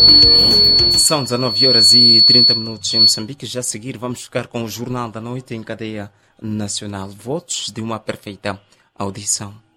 São 19h30 em Moçambique. Já a seguir vamos ficar com o Jornal da Noite em cadeia nacional. Votos de uma perfeita audição.